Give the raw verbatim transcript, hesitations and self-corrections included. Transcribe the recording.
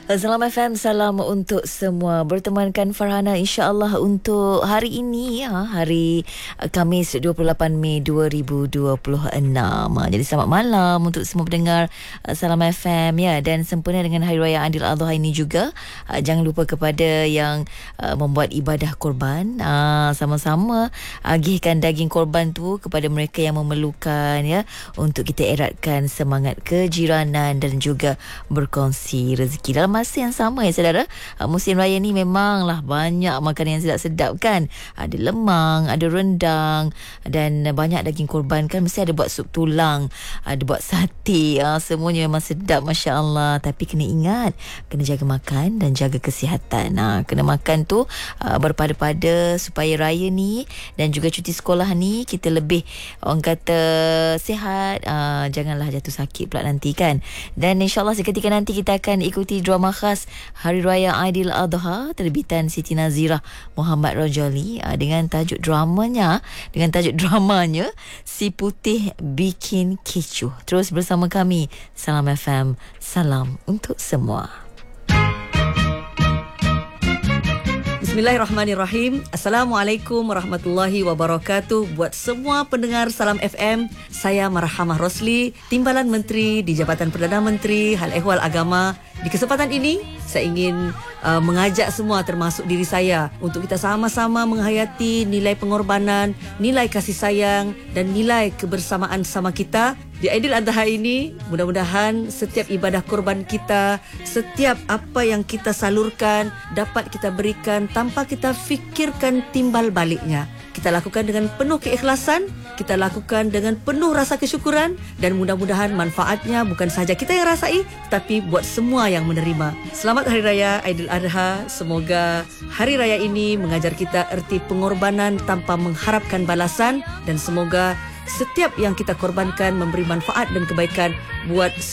Salam F M, salam untuk semua. Bertemankan Farhana insya-Allah untuk hari ini ya, hari Khamis dua puluh lapan Mei dua ribu dua puluh enam. Jadi selamat malam untuk semua pendengar Salam F M ya, dan sempena dengan Hari Raya Aidil Adha ini juga, jangan lupa kepada yang membuat ibadah korban, sama-sama agihkan daging korban tu kepada mereka yang memerlukan ya, untuk kita eratkan semangat kejiranan dan juga berkongsi rezeki. Dalam masa yang sama ya saudara, musim raya ni memanglah banyak makanan yang sedap-sedap kan. Ada lemang, ada rendang, dan banyak daging korban kan, mesti ada buat sup tulang, ada buat sate, ha, semuanya memang sedap Masya Allah. Tapi kena ingat, kena jaga makan dan jaga kesihatan. Ha, kena makan tu uh, berpada-pada supaya raya ni dan juga cuti sekolah ni kita lebih, orang kata, sihat, uh, janganlah jatuh sakit pula nanti kan. Dan insyaAllah seketika nanti kita akan ikuti drama khas Hari Raya Aidil Adha terbitan Siti Nazirah Muhammad Rajali, dengan tajuk dramanya dengan tajuk dramanya Si Putih Bikin Kecoh. Terus bersama kami Salam F M, salam untuk semua. Bismillahirrahmanirrahim. Assalamualaikum warahmatullahi wabarakatuh. Buat semua pendengar Salam F M, saya Marhamah Rosli, Timbalan Menteri di Jabatan Perdana Menteri Hal Ehwal Agama. Di kesempatan ini, saya ingin uh, mengajak semua termasuk diri saya untuk kita sama-sama menghayati nilai pengorbanan, nilai kasih sayang dan nilai kebersamaan sama kita. Di Aidil Adha ini, mudah-mudahan setiap ibadah korban kita, setiap apa yang kita salurkan dapat kita berikan tanpa kita fikirkan timbal baliknya. Kita lakukan dengan penuh keikhlasan, kita lakukan dengan penuh rasa kesyukuran, dan mudah-mudahan manfaatnya bukan sahaja kita yang rasai, tapi buat semua yang menerima. Selamat Hari Raya Aidil Adha. Semoga hari raya ini mengajar kita erti pengorbanan tanpa mengharapkan balasan, dan semoga setiap yang kita korbankan memberi manfaat dan kebaikan buat